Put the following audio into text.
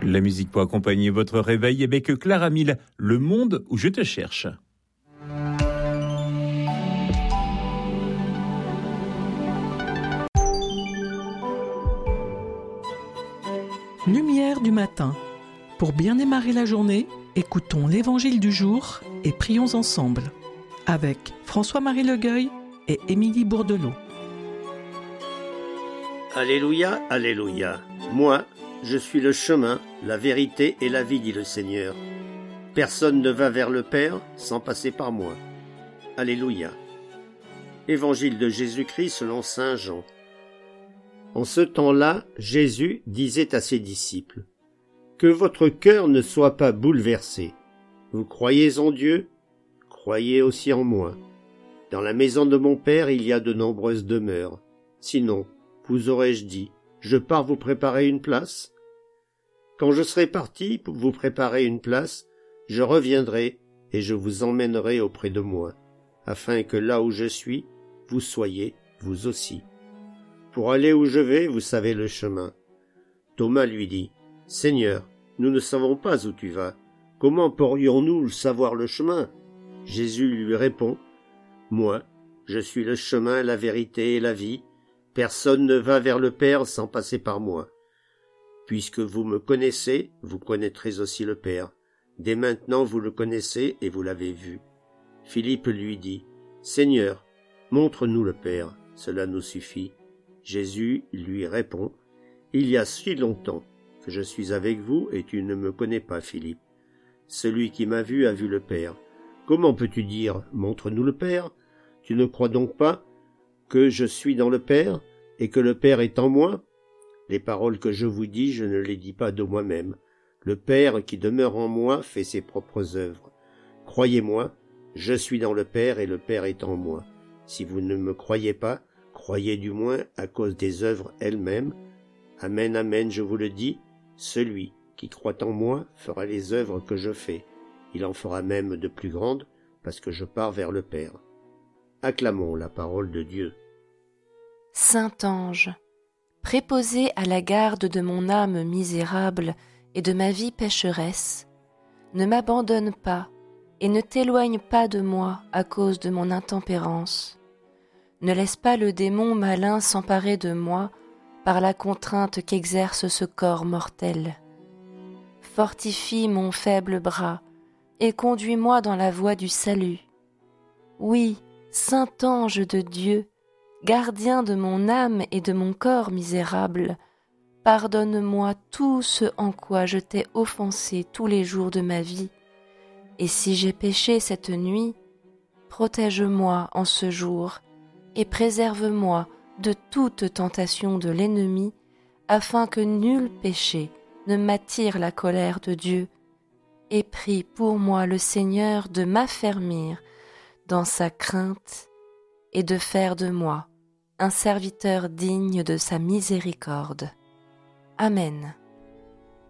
La musique pour accompagner votre réveil avec Clara Mille, Le monde où je te cherche. Lumière du matin. Pour bien démarrer la journée, écoutons l'Évangile du jour et prions ensemble avec François-Marie Legueuil et Émilie Bourdelot. Alléluia, Alléluia. Moi, je suis le chemin, la vérité et la vie, dit le Seigneur. Personne ne va vers le Père sans passer par moi. Alléluia. Évangile de Jésus-Christ selon saint Jean. En ce temps-là, Jésus disait à ses disciples : Que votre cœur ne soit pas bouleversé. Vous croyez en Dieu, croyez aussi en moi. Dans la maison de mon Père, il y a de nombreuses demeures. Sinon, vous aurais-je dit : Je pars vous préparer une place ? Quand je serai parti pour vous préparer une place, je reviendrai et je vous emmènerai auprès de moi, afin que là où je suis, vous soyez, vous aussi. Pour aller où je vais, vous savez le chemin. Thomas lui dit : Seigneur, nous ne savons pas où tu vas. Comment pourrions-nous savoir le chemin ? Jésus lui répond : Moi, je suis le chemin, la vérité et la vie. Personne ne va vers le Père sans passer par moi. Puisque vous me connaissez, vous connaîtrez aussi le Père. Dès maintenant vous le connaissez et vous l'avez vu. Philippe lui dit : Seigneur, montre-nous le Père, cela nous suffit. Jésus lui répond : Il y a si longtemps que je suis avec vous et tu ne me connais pas, Philippe. Celui qui m'a vu a vu le Père. Comment peux-tu dire : Montre-nous le Père ? Tu ne crois donc pas que je suis dans le Père et que le Père est en moi ? Les paroles que je vous dis, je ne les dis pas de moi-même. Le Père qui demeure en moi fait ses propres œuvres. Croyez-moi, je suis dans le Père et le Père est en moi. Si vous ne me croyez pas, croyez du moins à cause des œuvres elles-mêmes. Amen, amen, je vous le dis, celui qui croit en moi fera les œuvres que je fais. Il en fera même de plus grandes, parce que je pars vers le Père. Acclamons la parole de Dieu. Saint ange, préposé à la garde de mon âme misérable et de ma vie pécheresse, ne m'abandonne pas et ne t'éloigne pas de moi à cause de mon intempérance. Ne laisse pas le démon malin s'emparer de moi par la contrainte qu'exerce ce corps mortel. Fortifie mon faible bras et conduis-moi dans la voie du salut. Oui, saint ange de Dieu, gardien de mon âme et de mon corps misérable, pardonne-moi tout ce en quoi je t'ai offensé tous les jours de ma vie, et si j'ai péché cette nuit, protège-moi en ce jour, et préserve-moi de toute tentation de l'ennemi, afin que nul péché ne m'attire la colère de Dieu, et prie pour moi le Seigneur de m'affermir dans sa crainte et de faire de moi un serviteur digne de sa miséricorde. Amen.